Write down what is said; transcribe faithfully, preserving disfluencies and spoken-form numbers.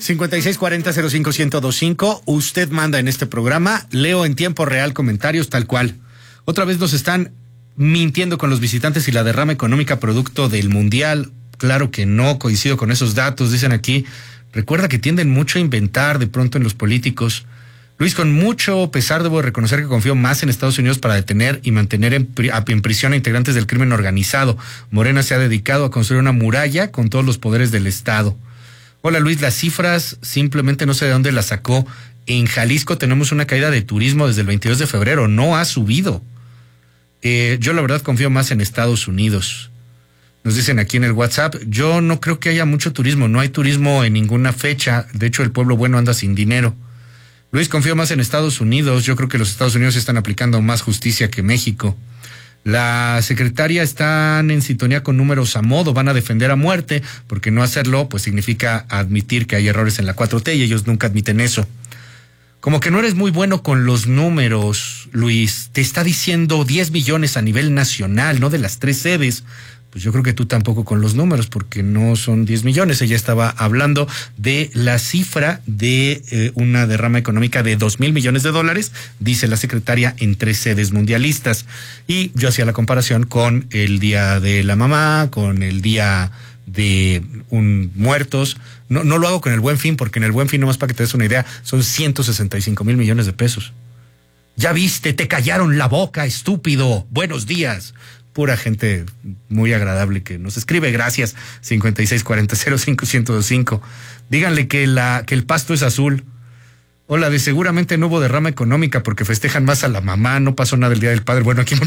cincuenta y seis cuarenta cero cinco uno cero dos cinco. Usted manda en este programa. Leo en tiempo real comentarios tal cual. Otra vez nos están mintiendo con los visitantes y la derrama económica producto del Mundial. Claro que no, coincido con esos datos, dicen aquí. Recuerda que tienden mucho a inventar de pronto en los políticos. Luis, con mucho pesar debo reconocer que confío más en Estados Unidos para detener y mantener en, pri en prisión a integrantes del crimen organizado. Morena se ha dedicado a construir una muralla con todos los poderes del Estado. Hola Luis, las cifras simplemente no sé de dónde las sacó. En Jalisco tenemos una caída de turismo desde el veintidós de febrero, no ha subido. Eh, yo la verdad confío más en Estados Unidos. Nos dicen aquí en el WhatsApp, yo no creo que haya mucho turismo, no hay turismo en ninguna fecha, de hecho el pueblo bueno anda sin dinero. Luis, confío más en Estados Unidos, yo creo que los Estados Unidos están aplicando más justicia que México. La secretaria están en sintonía con números a modo, van a defender a muerte, porque no hacerlo pues significa admitir que hay errores en la cuatro T y ellos nunca admiten eso. Como que no eres muy bueno con los números, Luis, te está diciendo diez millones a nivel nacional, no de las tres sedes. Pues yo creo que tú tampoco con los números, porque no son diez millones. Ella estaba hablando de la cifra de eh, una derrama económica de dos mil millones de dólares, dice la secretaria, en tres sedes mundialistas. Y yo hacía la comparación con el Día de la Mamá, con el Día de un Muertos. No, no lo hago con el Buen Fin, porque en el Buen Fin, nomás para que te des una idea, son ciento sesenta y cinco mil millones de pesos. Ya viste, te callaron la boca, estúpido. Buenos días. Pura gente muy agradable que nos escribe. Gracias. cincuenta y seis cuarenta cero cinco uno cero dos cinco. Díganle que la que el pasto es azul. Hola, de seguramente no hubo derrama económica porque festejan más a la mamá, no pasó nada el Día del Padre. Bueno, aquí